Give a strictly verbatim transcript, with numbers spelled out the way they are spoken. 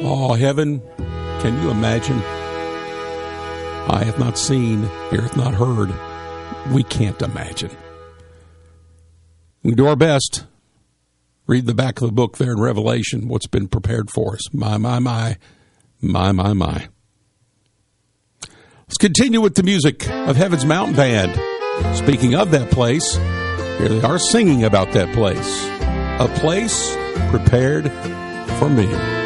Oh, heaven, can you imagine? Eye hath not seen, ear hath not heard. We can't imagine. We do our best. Read the back of the book there in Revelation, what's been prepared for us. My, my, my, my, my, my. Let's continue with the music of Heaven's Mountain Band. Speaking of that place, here they are singing about that place. A place prepared for me.